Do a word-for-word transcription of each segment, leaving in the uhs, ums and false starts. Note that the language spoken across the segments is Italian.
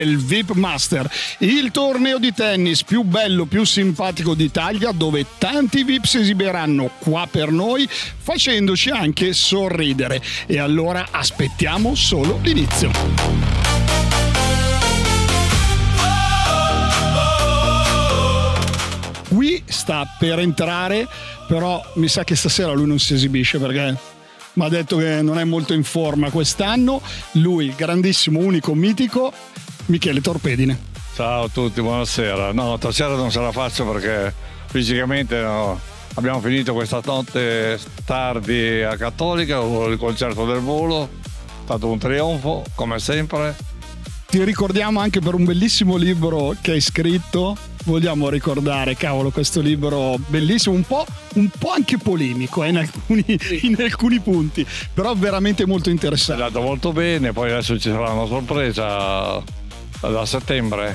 Il V I P Master, il torneo di tennis più bello, più simpatico d'Italia, dove tanti V I P si esibiranno qua per noi, facendoci anche sorridere. E allora aspettiamo solo l'inizio. Qui sta per entrare, però mi sa che stasera lui non si esibisce perché mi ha detto che non è molto in forma quest'anno. Lui, grandissimo, unico, mitico, Michele Torpedine. Ciao a tutti, buonasera. No, stasera non ce la faccio perché fisicamente no. Abbiamo finito questa notte tardi a Cattolica, il concerto del volo, è stato un trionfo come sempre. Ti ricordiamo anche per un bellissimo libro che hai scritto. Vogliamo ricordare, cavolo, questo libro bellissimo, un po', un po' anche polemico eh, in, alcuni, in alcuni punti, però veramente molto interessante. È andato molto bene, poi adesso ci sarà una sorpresa da settembre.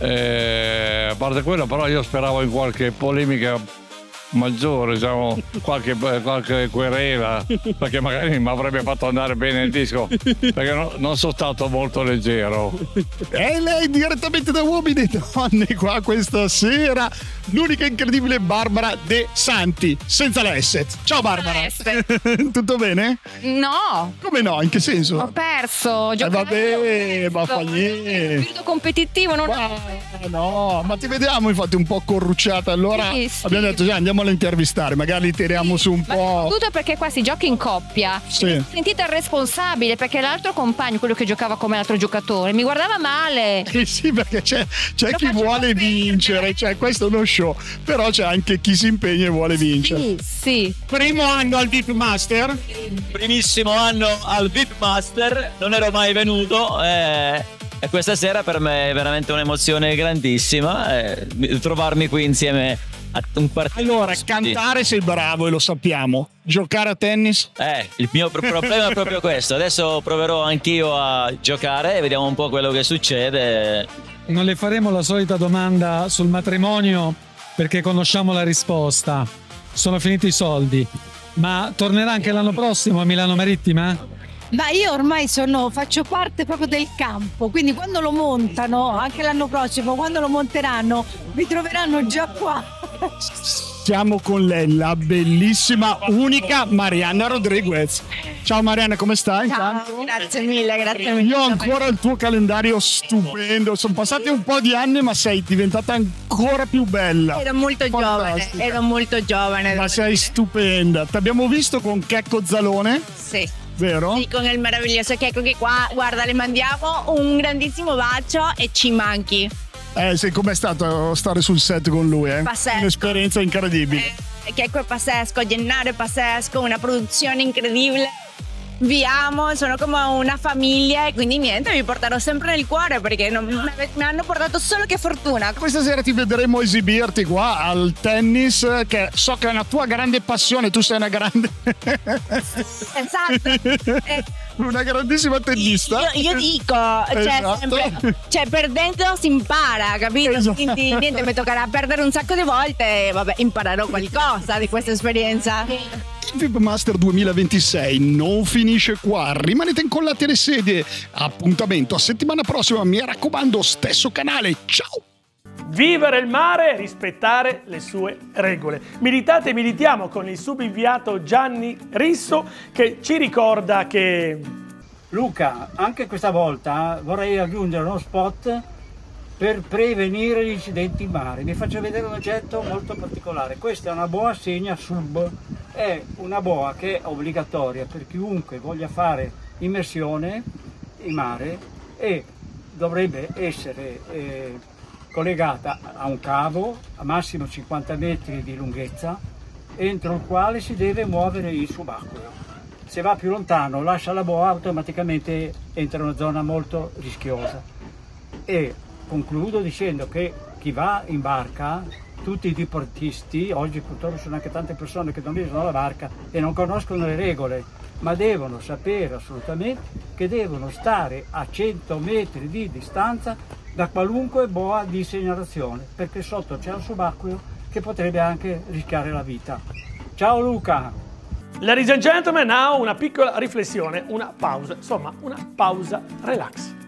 E, a parte quello, però io speravo in qualche polemica maggiore, diciamo, qualche, qualche querela, perché magari mi avrebbe fatto andare bene il disco, perché no, non sono stato molto leggero. E lei direttamente da Uomini e Donne qua questa sera, l'unica incredibile Barbara De Santi, senza l'S. Ciao Barbara. Tutto bene? No. Come no? In che senso? Ho perso. Eh vabbè, ma fa niente. Spirito competitivo non ma, no, ma ti vediamo infatti un po' corrucciata, allora sì, sì. Abbiamo detto già andiamo a intervistare, magari li tiriamo su un ma po'. tutto perché qua si gioca in coppia. Sì. Sentite il responsabile perché l'altro compagno, quello che giocava come l'altro giocatore, mi guardava male. Sì, sì, perché c'è, c'è chi vuole vincere, cioè questo è uno show, però c'è anche chi si impegna e vuole vincere. Sì, sì. Primo anno al V I P Master? Primissimo anno al V I P Master, non ero mai venuto eh, e questa sera per me è veramente un'emozione grandissima eh, trovarmi qui insieme a un partito. Allora, cantare sei bravo e lo sappiamo, giocare a tennis? Eh, il mio problema è proprio questo, adesso proverò anch'io a giocare e vediamo un po' quello che succede. Non le faremo la solita domanda sul matrimonio perché conosciamo la risposta, sono finiti i soldi, ma tornerà anche l'anno prossimo a Milano Marittima? Ma io ormai sono, faccio parte proprio del campo, quindi quando lo montano, anche l'anno prossimo, quando lo monteranno, mi troveranno già qua. Siamo con lei, la bellissima, unica Marianna Rodriguez. Ciao Marianna, come stai? Ciao, intanto? grazie mille, grazie mille. Io ho ancora il tuo calendario stupendo, sono passati un po' di anni ma sei diventata ancora più bella. Ero molto Fantastica. giovane, ero molto giovane. Ma sei stupenda, ti abbiamo visto con Checco Zalone. Sì. Vero? Sì, con il meraviglioso Checco che qua, guarda, le mandiamo un grandissimo bacio e ci manchi. Eh sì, com'è stato stare sul set con lui? Eh? Pazzesco. Un'esperienza incredibile. Eh, Checco è pazzesco, Gennaro è pazzesco, una produzione incredibile. Vi amo, sono come una famiglia e quindi niente, vi porterò sempre nel cuore perché non, mi hanno portato solo che fortuna. Questa sera ti vedremo esibirti qua al tennis, che so che è una tua grande passione, tu sei una grande... Esatto. Eh, una grandissima tennista. Io, io dico, cioè, Esatto. sempre, cioè perdendo si impara, capito? Esatto. Quindi niente, mi toccherà perdere un sacco di volte e vabbè, imparerò qualcosa di questa esperienza. Il V I P Master duemilaventisei non finisce qua, rimanete incollati alle sedie. Appuntamento a settimana prossima, mi raccomando, stesso canale, ciao! Vivere il mare e rispettare le sue regole. Militate e militiamo con il subinviato Gianni Risso che ci ricorda che... Luca, anche questa volta vorrei aggiungere uno spot per prevenire gli incidenti in mare. Vi faccio vedere un oggetto molto particolare. Questa è una boa segna sub, è una boa che è obbligatoria per chiunque voglia fare immersione in mare e dovrebbe essere eh, collegata a un cavo a massimo cinquanta metri di lunghezza entro il quale si deve muovere il subacqueo. Se va più lontano lascia la boa, automaticamente entra in una zona molto rischiosa. E concludo dicendo che chi va in barca, tutti i diportisti, oggi purtroppo sono anche tante persone che non visano la barca e non conoscono le regole, ma devono sapere assolutamente che devono stare a cento metri di distanza da qualunque boa di segnalazione, perché sotto c'è un subacqueo che potrebbe anche rischiare la vita. Ciao Luca! Ladies and gentlemen, now una piccola riflessione, una pausa, insomma una pausa relax.